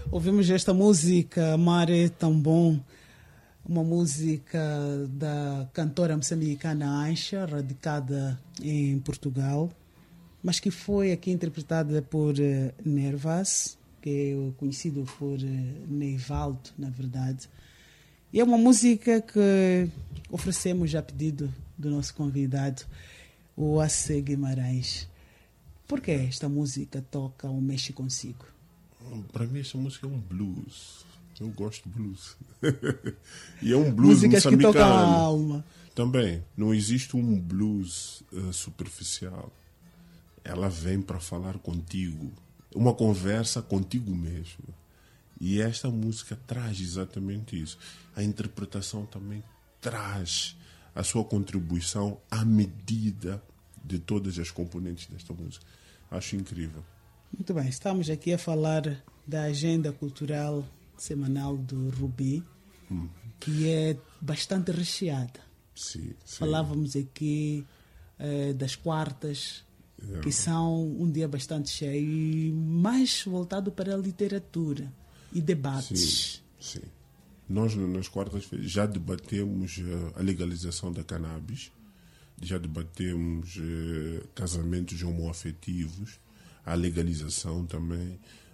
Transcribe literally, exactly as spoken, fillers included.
Ouvimos esta música, Mar é Tão Bom, uma música da cantora moçambicana Aisha, radicada em Portugal, mas que foi aqui interpretada por uh, Nervas, que é conhecido por uh, Neivaldo, na verdade. E é uma música que oferecemos a pedido do nosso convidado, o A C Guimarães. Por que esta música toca ou mexe consigo? Para mim esta música é um blues. Eu gosto de blues. E é um blues Músicas moçambicano. Que tocam a alma. Também. Não existe um blues uh, superficial. Ela vem para falar contigo. Uma conversa contigo mesmo. E esta música traz exatamente isso. A interpretação também traz a sua contribuição à medida de todas as componentes desta música. Acho incrível. Muito bem, estamos aqui a falar da agenda cultural semanal do Rubi, hum. que é bastante recheada. Sim, sim. Falávamos aqui eh, das quartas, é. que são um dia bastante cheio e mais voltado para a literatura e debates. Sim, sim. Nós, nas quartas-feiras, já debatemos uh, a legalização da cannabis, já debatemos uh, casamentos homoafetivos, a legalização também.